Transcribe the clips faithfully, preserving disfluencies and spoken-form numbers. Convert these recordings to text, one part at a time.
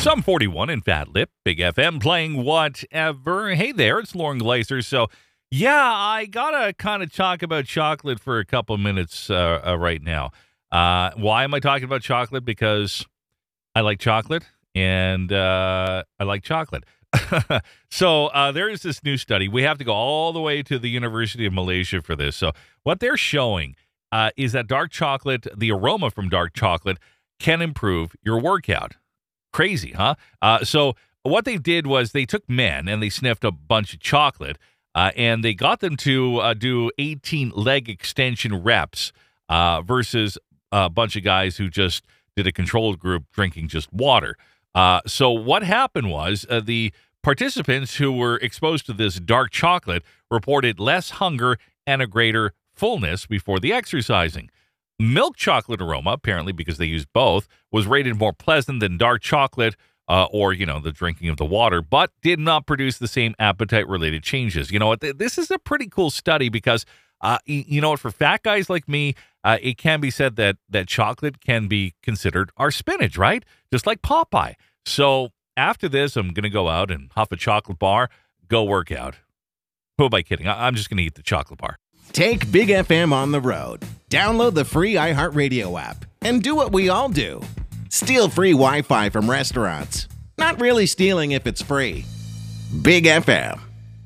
Some forty-one in Fat Lip, Big F M playing whatever. Hey there, it's Lauren Glazer. So, yeah, I gotta kind of talk about chocolate for a couple minutes uh, uh, right now. Uh, why am I talking about chocolate? Because I like chocolate, and uh, I like chocolate. so uh, there is this new study. We have to go all the way to the University of Malaysia for this. So what they're showing uh, is that dark chocolate, the aroma from dark chocolate, can improve your workout. Crazy, huh? Uh, so what they did was they took men and they sniffed a bunch of chocolate uh, and they got them to uh, do eighteen leg extension reps uh, versus a bunch of guys who just did a controlled group drinking just water. Uh, so what happened was uh, the participants who were exposed to this dark chocolate reported less hunger and a greater fullness before the exercising. Milk chocolate aroma, apparently because they used both, was rated more pleasant than dark chocolate uh, or, you know, the drinking of the water, but did not produce the same appetite-related changes. You know what? This is a pretty cool study because, uh, you know what, for fat guys like me, uh, it can be said that that chocolate can be considered our spinach, right? Just like Popeye. So after this, I'm going to go out and huff a chocolate bar, go work out. Who am I kidding? I- I'm just going to eat the chocolate bar. Take Big F M on the road. Download the free iHeartRadio app and do what we all do. Steal free Wi-Fi from restaurants. Not really stealing if it's free. Big F M.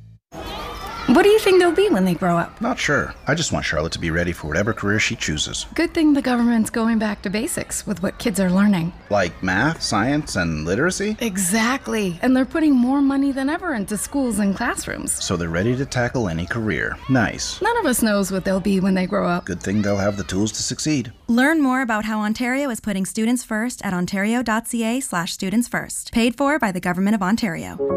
What do you think they'll be when they grow up? Not sure. I just want Charlotte to be ready for whatever career she chooses. Good thing the government's going back to basics with what kids are learning. Like math, science, and literacy? Exactly. And they're putting more money than ever into schools and classrooms. So they're ready to tackle any career. Nice. None of us knows what they'll be when they grow up. Good thing they'll have the tools to succeed. Learn more about how Ontario is putting students first at ontario.ca slash students first. Paid for by the Government of Ontario.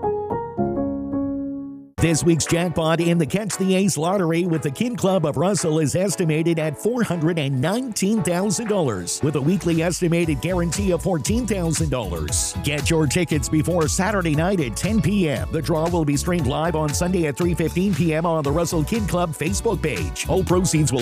This week's jackpot in the Catch the Ace lottery with the Kin Club of Russell is estimated at four hundred nineteen thousand dollars with a weekly estimated guarantee of fourteen thousand dollars. Get your tickets before Saturday night at ten p.m. The draw will be streamed live on Sunday at three fifteen p.m. on the Russell Kin Club Facebook page. All proceeds will